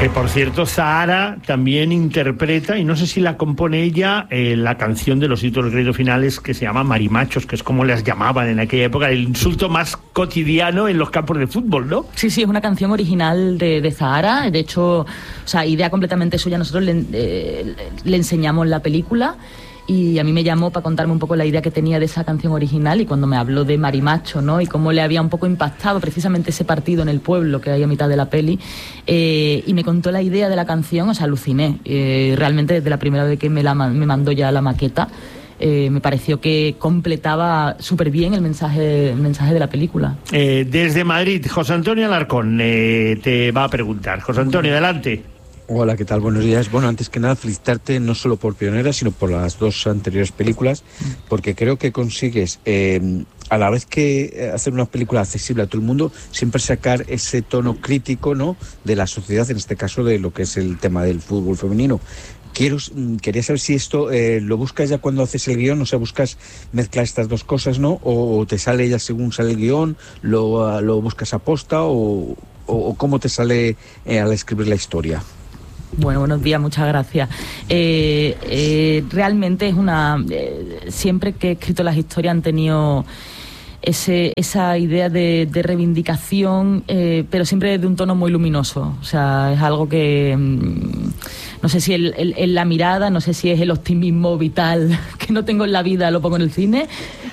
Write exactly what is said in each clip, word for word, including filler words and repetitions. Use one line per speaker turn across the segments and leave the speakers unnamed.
Que por cierto, Zahara también interpreta, y no sé si la compone ella, eh, la canción de los títulos de crédito finales que se llama Marimachos, que es como las llamaban en aquella época, el insulto más cotidiano en los campos de fútbol, ¿no?
Sí, sí, es una canción original de, de Zahara. De hecho, o sea, idea completamente suya. Nosotros le, eh, le enseñamos la película y a mí me llamó para contarme un poco la idea que tenía de esa canción original, y cuando me habló de Marimacho, ¿no? Y cómo le había un poco impactado precisamente ese partido en el pueblo que hay a mitad de la peli, eh, y me contó la idea de la canción, o sea, aluciné. Eh, realmente desde la primera vez que me, la, me mandó ya la maqueta, eh, me pareció que completaba súper bien el mensaje, el mensaje de la película.
Eh, desde Madrid, José Antonio Alarcón eh, te va a preguntar. José Antonio, adelante.
Hola, ¿qué tal? Buenos días. Bueno, antes que nada, felicitarte no solo por Pionera, sino por las dos anteriores películas, porque creo que consigues, eh, a la vez que hacer una película accesible a todo el mundo, siempre sacar ese tono crítico, ¿no?, de la sociedad, en este caso de lo que es el tema del fútbol femenino. Quiero, quería saber si esto eh, lo buscas ya cuando haces el guión, o sea, buscas mezclar estas dos cosas, ¿no? O te sale ya según sale el guión, lo, lo buscas a posta, o, o, o cómo te sale eh, al escribir la historia.
Bueno, buenos días, muchas gracias. Eh, eh, realmente es una... Eh, siempre que he escrito las historias han tenido ese, esa idea de, de reivindicación, eh, pero siempre de un tono muy luminoso. O sea, es algo que... Mm, no sé si el, el, el, la mirada, no sé si es el optimismo vital que no tengo en la vida, lo pongo en el cine,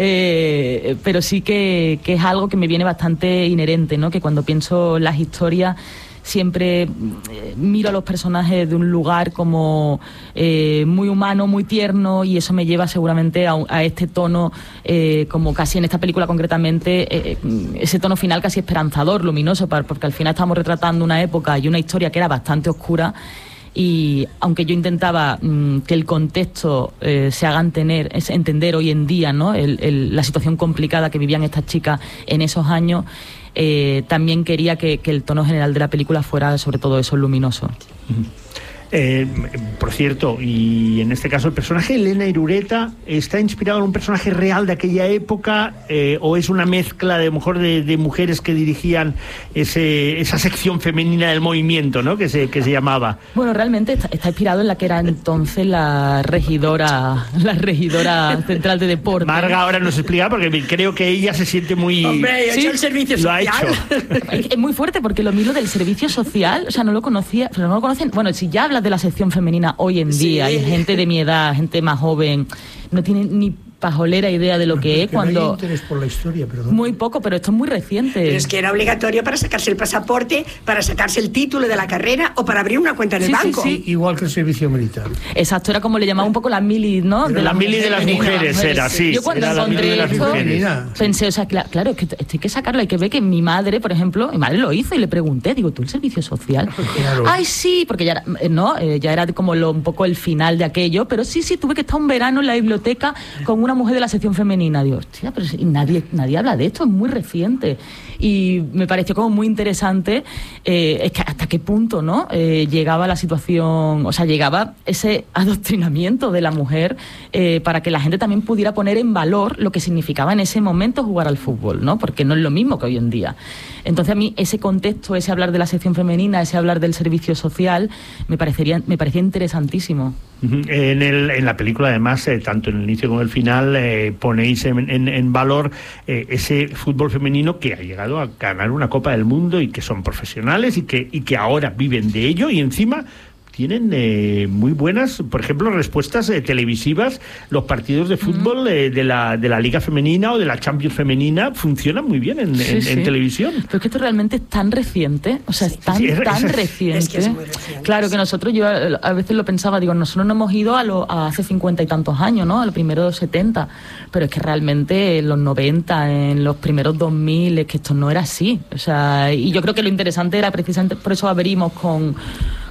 eh, pero sí que, que es algo que me viene bastante inherente, ¿no? Que cuando pienso las historias siempre eh, miro a los personajes de un lugar como eh, muy humano, muy tierno, y eso me lleva seguramente a, a este tono, eh, como casi en esta película concretamente, eh, ese tono final casi esperanzador, luminoso, porque al final estamos retratando una época y una historia que era bastante oscura. Y aunque yo intentaba mmm, que el contexto eh, se haga entender, es entender hoy en día, ¿no?, el, el, la situación complicada que vivían estas chicas en esos años, eh, también quería que, que el tono general de la película fuera sobre todo eso, luminoso.
Uh-huh. Eh, por cierto, y en este caso el personaje de Elena Irureta está inspirado en un personaje real de aquella época, eh, o es una mezcla de, a lo mejor de, de mujeres que dirigían ese, esa sección femenina del movimiento, ¿no?, que se, que se llamaba.
Bueno, realmente está, está inspirado en la que era entonces la regidora la regidora central de deporte.
Marga ahora nos explica, porque creo que ella se siente muy...
Hombre, ¿sí? Hecho el servicio social.
Lo ha hecho.
Es muy fuerte, porque lo mío del servicio social, o sea, no lo conocía, pero no lo conocen. Bueno, si ya hablas de la sección femenina hoy en día, sí, y gente de mi edad, gente más joven, no tiene ni pajolera idea de lo que es, cuando...
No hay interés por la historia, pero no...
Muy poco, pero esto es muy reciente.
Pero es que era obligatorio para sacarse el pasaporte, para sacarse el título de la carrera o para abrir una cuenta en el
sí,
banco.
Sí,
sí. Igual que el servicio militar.
Exacto, era como le llamaba un poco la mili, ¿no?
De la, la mili de las mujeres, mujeres era, sí.
Yo cuando
era
encontré
esto,
pensé, o sea, claro, claro, es que esto hay que sacarlo, hay que ver que mi madre, por ejemplo, mi madre lo hizo, y le pregunté, digo, ¿tú el servicio social? Claro. Ay, sí, porque ya era, no, eh, ya era como lo, un poco el final de aquello, pero sí, sí, tuve que estar un verano en la biblioteca con una mujer de la sección femenina. Digo, hostia, pero si nadie, nadie habla de esto, es muy reciente. Y me pareció como muy interesante, eh, es que hasta qué punto, ¿no?, eh, llegaba la situación, o sea, llegaba ese adoctrinamiento de la mujer, eh, para que la gente también pudiera poner en valor lo que significaba en ese momento jugar al fútbol, ¿no?, porque no es lo mismo que hoy en día. Entonces a mí ese contexto, ese hablar de la sección femenina, ese hablar del servicio social, me parecería, me parecía interesantísimo.
Uh-huh. En, el, en la película, además, eh, tanto en el inicio como en el final, eh, ponéis en, en, en valor eh, ese fútbol femenino que ha llegado a ganar una Copa del Mundo y que son profesionales y que, y que ahora viven de ello, y encima tienen eh, muy buenas, por ejemplo, respuestas eh, televisivas. Los partidos de fútbol mm. eh, de, la, de la Liga Femenina o de la Champions Femenina funcionan muy bien en, sí, en, sí. en televisión.
Pero es que esto realmente es tan reciente, o sea, sí, es tan, sí, es, tan es, reciente.
Es que es muy reciente.
Claro, que nosotros, yo a veces lo pensaba, digo, nosotros no hemos ido a, lo, a hace cincuenta y tantos años, ¿no?, a los primeros setenta, pero es que realmente en los noventa, en los primeros dos mil, es que esto no era así. O sea, y yo creo que lo interesante era precisamente, por eso abrimos con...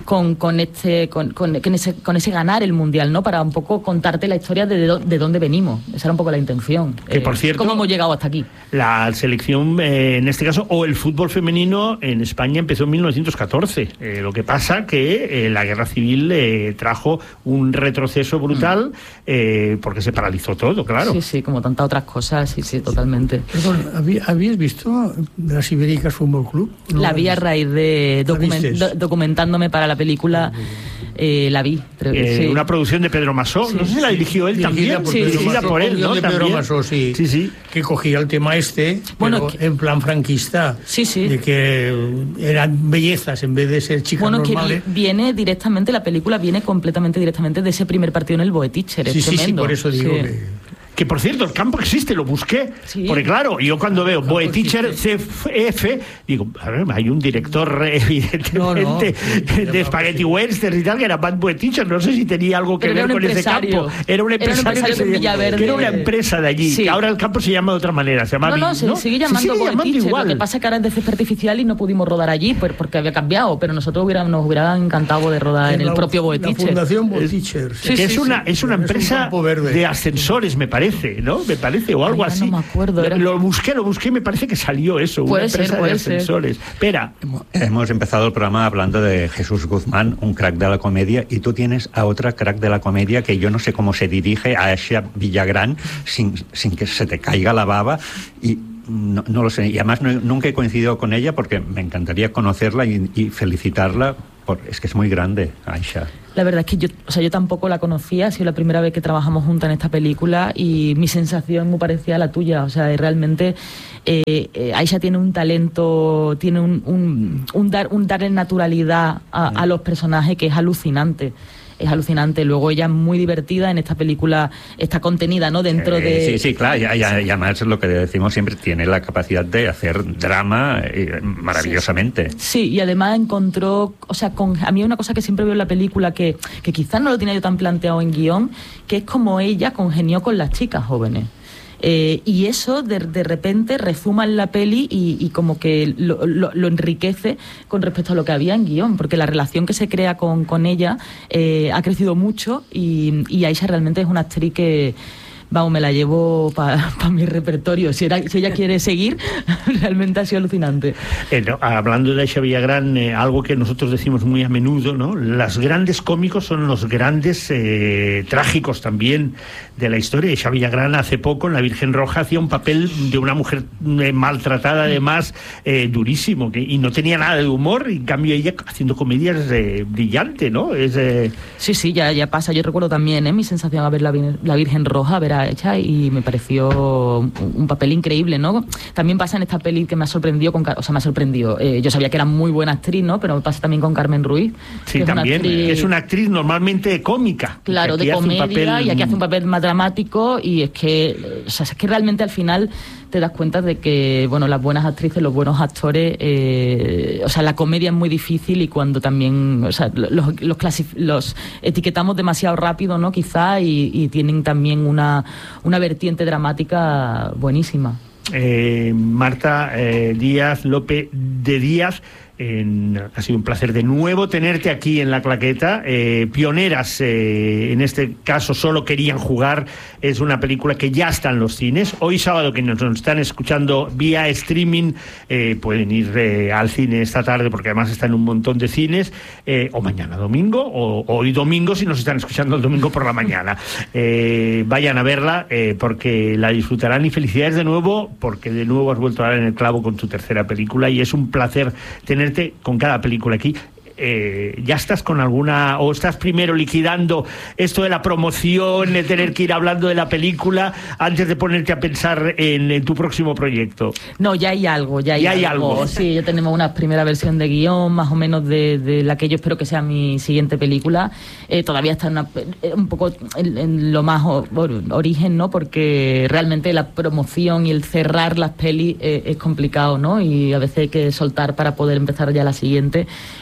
con, con este con, con, con ese con ese ganar el mundial, ¿no? Para un poco contarte la historia de, de, de dónde venimos. Esa era un poco la intención.
Que por cierto,
cómo hemos llegado hasta aquí.
La selección, eh, en este caso, o el fútbol femenino en España empezó en mil novecientos catorce. Eh, lo que pasa que eh, la guerra civil eh, trajo un retroceso brutal, eh, porque se paralizó todo, claro.
Sí, sí, como tantas otras cosas, sí, sí, totalmente.
Perdón, ¿habías visto las Ibéricas Fútbol Club? No
la vi a raíz de document, do, documentándome para la película. Eh, la vi, creo que
eh,
sí.
Una producción de Pedro Masó, sí, no sé si la dirigió él
dirigida
también,
por
sí,
Pedro
dirigida
Masó,
por él, ¿no?
De Pedro
También.
Masó, sí,
sí, sí,
que cogía el tema este,
bueno,
pero
que,
en plan franquista,
sí, sí.
de que eran bellezas en vez de ser chicas
bueno,
normales.
Que viene directamente, la película viene completamente directamente de ese primer partido en el Boeticher,
sí,
es
sí,
tremendo.
Sí, por eso digo
sí.
que...
Que por cierto, el campo existe, lo busqué. Sí. Porque claro, yo cuando veo Boeticher C F, digo, a ver, hay un director evidentemente no, no, sí, de Spaghetti Westerns y tal, que era Bad Boeticher, no sé si tenía algo que
Pero
ver con ese campo. Era un empresario,
era un empresario
que,
Villaverde,
que era una empresa de allí, sí. Que ahora el campo se llama de otra manera. Se llama
no, no,
Bill,
se
¿no?
sigue llamando
se sigue
Boeticher,
igual.
Lo que pasa es que ahora es de césped artificial y no pudimos rodar allí porque había cambiado, pero nosotros hubiera, nos hubiera encantado de rodar en, en el
la,
propio Boeticher.
La Fundación Boeticher.
Sí, que sí, es, sí, una, es una empresa
es
de ascensores, me parece, ¿no? Me parece, o algo
Ay,
así.
No me acuerdo. Era...
Lo busqué, lo busqué, me parece que salió eso,
puede
una empresa
ser, puede
de ascensores.
Ser.
Espera.
Hemos empezado el programa hablando de Jesús Guzmán, un crack de la comedia, y tú tienes a otra crack de la comedia que yo no sé cómo se dirige, a Aisha Villagrán, sin, sin que se te caiga la baba, y no, no lo sé. Y además no, nunca he coincidido con ella porque me encantaría conocerla y, y felicitarla. Por, es que es muy grande, Aisha.
La verdad es que yo, o sea, yo tampoco la conocía, ha sido la primera vez que trabajamos juntas en esta película y mi sensación es muy parecida a la tuya. O sea, realmente eh, eh, Aisha tiene un talento, tiene un, un, un, dar, un darle naturalidad a, a los personajes que es alucinante. Es alucinante. Luego ella es muy divertida en esta película, está contenida, ¿no? Dentro
eh,
de...
Sí, sí, claro. Y, y, y además lo que decimos siempre, tiene la capacidad de hacer drama eh, maravillosamente.
Sí. sí, y además encontró... O sea, con, a mí hay una cosa que siempre veo en la película que, que quizás no lo tenía yo tan planteado en guión, que es como ella congenió con las chicas jóvenes. Eh, y eso de, de repente rezuma en la peli y, y como que lo, lo, lo enriquece con respecto a lo que había en guión, porque la relación que se crea con, con ella eh, ha crecido mucho y, y Aisha realmente es una actriz que... Vamos, me la llevo para pa mi repertorio. Si, era, si ella quiere seguir, realmente ha sido alucinante.
Eh, no, hablando de Aisha Villagrán, eh, algo que nosotros decimos muy a menudo, ¿no? Los grandes cómicos son los grandes eh, trágicos también de la historia. Aisha Villagrán hace poco en La Virgen Roja hacía un papel de una mujer eh, maltratada, además, eh, durísimo, que, y no tenía nada de humor, y en cambio ella haciendo comedias eh, brillante, ¿no? Es, eh...
Sí, sí, ya, ya pasa. Yo recuerdo también, ¿eh? Mi sensación a ver La, la Virgen Roja, ver hecha y me pareció un, un papel increíble, ¿no? También pasa en esta peli que me ha sorprendido, con, o sea, me ha sorprendido. Eh, yo sabía que era muy buena actriz, ¿no? Pero me pasa también con Carmen Ruiz.
Sí, también. Es una, actriz... es una actriz normalmente cómica.
Claro, de comedia, papel... y aquí hace un papel más dramático y es que, o sea, es que realmente al final te das cuenta de que, bueno, las buenas actrices, los buenos actores, eh, o sea, la comedia es muy difícil y cuando también, o sea, los, los, clasif- los etiquetamos demasiado rápido, ¿no? Quizá, y, y tienen también una, una vertiente dramática buenísima.
Eh, Marta eh, Díaz López de Díaz, En, ha sido un placer de nuevo tenerte aquí en La Claqueta. Eh, pioneras, eh, en este caso, Solo querían jugar. Es una película que ya está en los cines. Hoy sábado, que nos, nos están escuchando vía streaming, eh, pueden ir eh, al cine esta tarde, porque además está en un montón de cines, eh, o mañana domingo, o, o hoy domingo si nos están escuchando el domingo por la mañana. Eh, vayan a verla, eh, porque la disfrutarán, y felicidades de nuevo, porque de nuevo has vuelto a dar en el clavo con tu tercera película, y es un placer tener con cada película aquí. Eh, ¿ya estás con alguna, o estás primero liquidando esto de la promoción, de tener que ir hablando de la película antes de ponerte a pensar en, en tu próximo proyecto?
No, ya hay algo, ya hay,
¿Ya hay
algo.
algo?
Sí, ya tenemos una primera versión de guión, más o menos de, de la que yo espero que sea mi siguiente película. Eh, todavía está una, un poco en, en lo más o, bueno, origen, ¿no? Porque realmente la promoción y el cerrar las pelis eh, es complicado, ¿no? Y a veces hay que soltar para poder empezar ya la siguiente. Pero bueno,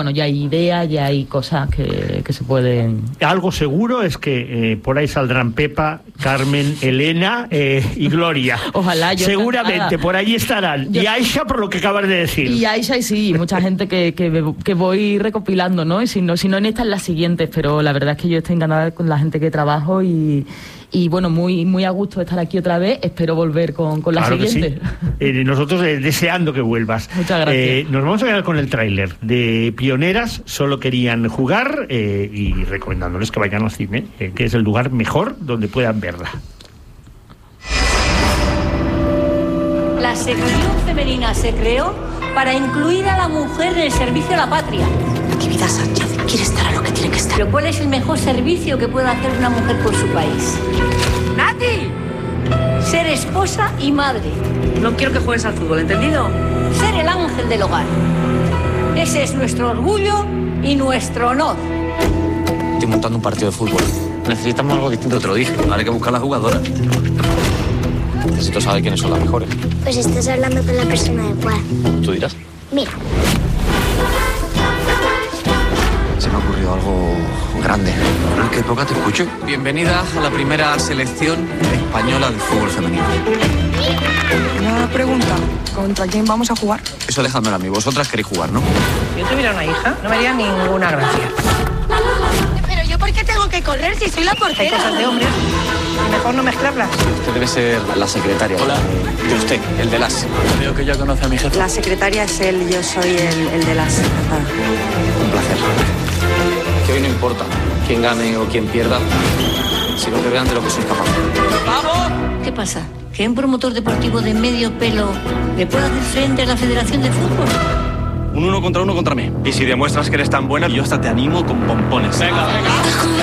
bueno, ya hay ideas, ya hay cosas que, que se pueden...
Algo seguro es que eh, por ahí saldrán Pepa, Carmen, Elena eh, y Gloria.
Ojalá, yo
seguramente,
encantada.
por allí estarán.
Yo...
Y Aisha, por lo que acabas de decir.
Y Aisha, y sí, mucha gente que, que, que voy recopilando, ¿no? Y si no, si no en estas, en las siguientes, pero la verdad es que yo estoy encantada con la gente que trabajo y... Y bueno, muy muy a gusto de estar aquí otra vez. Espero volver con, con la
claro
siguiente.
Que sí. eh, nosotros eh, deseando que vuelvas.
Muchas gracias.
Eh, nos vamos a quedar con el tráiler de Pioneras. Solo querían jugar eh, y recomendándoles que vayan al cine, eh, que es el lugar mejor donde puedan verla.
La sección femenina se creó para incluir a la mujer en el servicio a la patria.
Natividad Sánchez quiere estar a lo que tiene que estar.
Pero ¿cuál es el mejor servicio que puede hacer una mujer por su país? ¡Nati! Ser esposa y madre.
No quiero que juegues al fútbol, ¿entendido?
Ser el ángel del hogar. Ese es nuestro orgullo y nuestro honor.
Estoy montando un partido de fútbol. Necesitamos algo distinto, te lo dije. Ahora hay que buscar a las jugadoras. Necesito saber quiénes son las mejores.
Pues estás hablando con la persona adecuada.
Tú dirás.
Mira.
Se me ha ocurrido algo grande. ¿En qué época te escucho? Bienvenida a la primera selección española de fútbol femenino.
Una pregunta. ¿Contra quién vamos a jugar?
Eso dejádmelo a mí. Vosotras queréis jugar, ¿no?
Si yo tuviera una hija, no me haría ninguna gracia.
Pero yo, ¿por qué tengo que correr si soy la portera?
Hay cosas de hombres. Mejor no mezclarlas.
Usted debe ser la secretaria. Hola. De usted, el de las. Creo que ya conoce a mi jefe.
La secretaria es él, yo soy el, el de las.
Un placer. Que hoy no importa quién gane o quién pierda, sino que vean de lo que soy capaz.
¡Vamos! ¿Qué pasa? ¿Que un promotor deportivo de medio pelo le puede hacer frente a la Federación de Fútbol?
Un uno contra uno contra mí. Y si demuestras que eres tan buena, yo hasta te animo con pompones. Venga, venga.